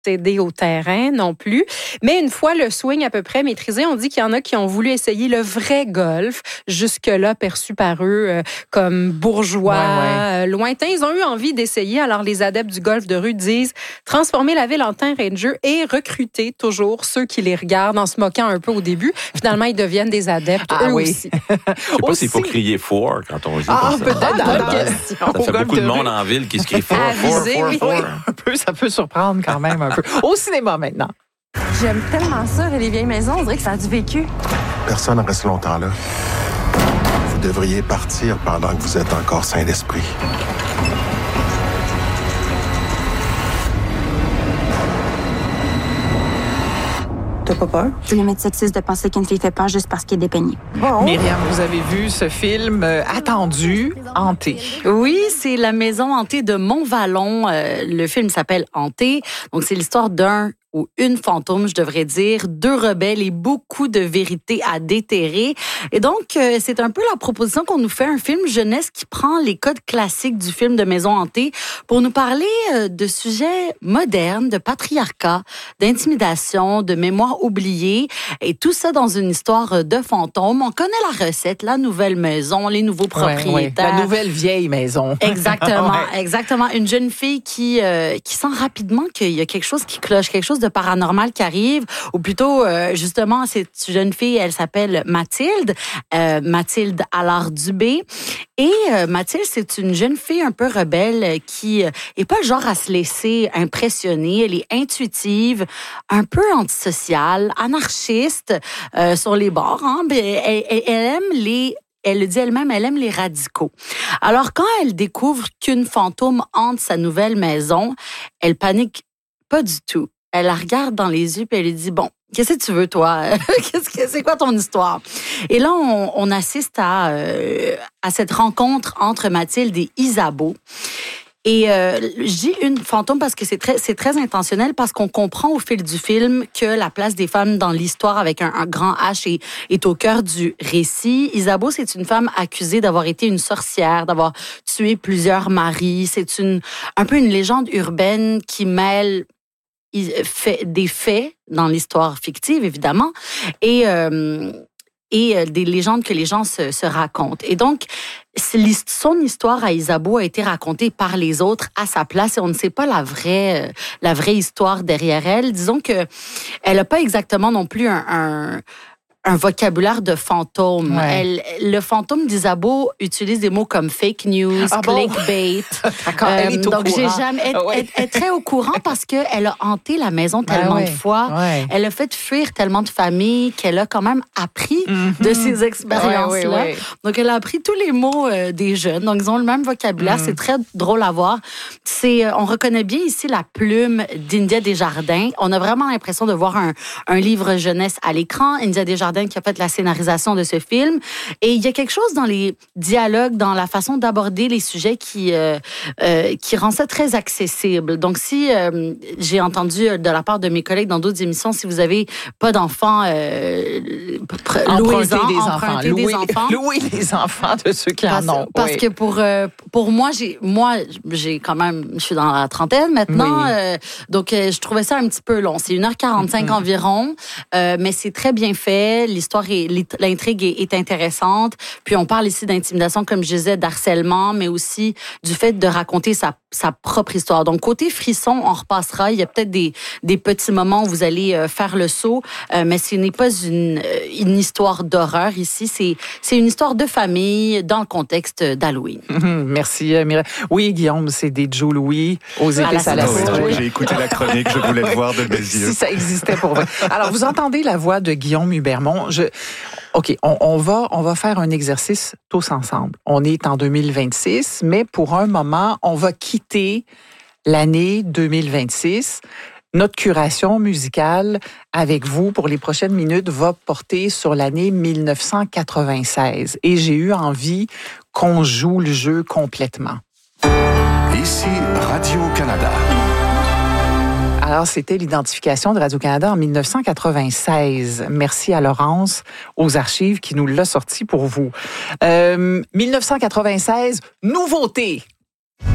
céder au terrain non plus. Mais une fois le swing à peu près maîtrisé, on dit qu'il y en a qui ont voulu essayer le vrai golf, jusque-là perçu par eux comme bourgeois, lointains. Ils ont eu envie d'essayer. Alors, les adeptes du golf de rue disent transformer la ville en terrain de jeu et recruter toujours ceux qui les regardent en se moquant un peu au début. Finalement, ils deviennent des adeptes eux aussi. Je sais pas s'il faut crier four quand on joue comme ça. Peut-être. Ça fait beaucoup de monde en ville qui se crie four. Un peu, ça peut surprendre quand même un peu. Au cinéma maintenant. J'aime tellement ça, les vieilles maisons. On dirait que ça a du vécu. Personne ne reste longtemps là. Vous devriez partir pendant que vous êtes encore sain d'esprit. T'as pas peur? C'est limite sexiste de penser qu'une fille fait peur juste parce qu'elle est dépeignée. Myriam, vous avez vu ce film attendu, Hanté. Oui, c'est La maison hantée de Montvallon. Le film s'appelle Hanté. Donc, c'est l'histoire d'un ou une fantôme, je devrais dire, 2 rebelles et beaucoup de vérités à déterrer. Et donc, c'est un peu la proposition qu'on nous fait, un film jeunesse qui prend les codes classiques du film de maison hantée pour nous parler de sujets modernes, de patriarcat, d'intimidation, de mémoire oubliée, et tout ça dans une histoire de fantôme. On connaît la recette, la nouvelle maison, les nouveaux propriétaires. La nouvelle vieille maison. Exactement, exactement. Une jeune fille qui sent rapidement qu'il y a quelque chose qui cloche, quelque chose de paranormal qui arrive, ou plutôt, justement, cette jeune fille, elle s'appelle Mathilde, Mathilde Allard-Dubé. Et Mathilde, c'est une jeune fille un peu rebelle qui est pas le genre à se laisser impressionner. Elle est intuitive, un peu antisociale, anarchiste sur les bords. Hein? Elle aime elle le dit elle-même, elle aime les radicaux. Alors, quand elle découvre qu'une fantôme hante sa nouvelle maison, elle panique pas du tout. Elle la regarde dans les yeux et elle lui dit, bon, qu'est-ce que tu veux, toi? C'est quoi ton histoire? Et là, on assiste à cette rencontre entre Mathilde et Isabeau. Et je dis une fantôme parce que c'est très intentionnel, parce qu'on comprend au fil du film que la place des femmes dans l'histoire avec un grand H est au cœur du récit. Isabeau, c'est une femme accusée d'avoir été une sorcière, d'avoir tué plusieurs maris. C'est un peu une légende urbaine qui mêle des faits dans l'histoire fictive, évidemment, et des légendes que les gens se racontent. Et donc, son histoire à Isabeau a été racontée par les autres à sa place et on ne sait pas la vraie histoire derrière elle. Disons que elle n'a pas exactement non plus un vocabulaire de fantôme. Ouais. Le fantôme d'Isabeau utilise des mots comme fake news, clickbait. D'accord, elle est au donc, courant. Elle est très au courant parce qu'elle a hanté la maison tellement de fois. Ouais. Elle a fait fuir tellement de familles qu'elle a quand même appris de ces expériences-là. Ouais. Donc, elle a appris tous les mots des jeunes. Donc, ils ont le même vocabulaire. C'est très drôle à voir. On reconnaît bien ici la plume d'India Desjardins. On a vraiment l'impression de voir un livre jeunesse à l'écran. India Desjardins qui a fait la scénarisation de ce film. Et il y a quelque chose dans les dialogues, dans la façon d'aborder les sujets qui rend ça très accessible. Donc, si j'ai entendu de la part de mes collègues dans d'autres émissions, si vous n'avez pas d'enfants, louez-les les enfants de ceux qui en ont. Parce que pour moi, j'ai quand même, je suis dans la trentaine maintenant, donc je trouvais ça un petit peu long. C'est 1h45 environ, mais c'est très bien fait. L'intrigue est intéressante. Puis on parle ici d'intimidation, comme je disais, d'harcèlement, mais aussi du fait de raconter sa propre histoire. Donc, côté frisson, on repassera. Il y a peut-être des petits moments où vous allez faire le saut, mais ce n'est pas une histoire d'horreur ici. C'est une histoire de famille dans le contexte d'Halloween. Merci, Myriam. Oui, Guillaume, c'est des Joe Louis aux épices à la citrouille. Oui, j'ai écouté la chronique, je voulais le voir de mes yeux. Si ça existait pour vrai. Alors, vous entendez la voix de Guillaume Hubermont. OK, on va faire un exercice tous ensemble. On est en 2026, mais pour un moment, on va quitter l'année 2026. Notre curation musicale avec vous pour les prochaines minutes va porter sur l'année 1996. Et j'ai eu envie qu'on joue le jeu complètement. Ici Radio-Canada. Alors, c'était l'identification de Radio-Canada en 1996. Merci à Laurence, aux archives, qui nous l'a sorti pour vous. 1996, nouveauté.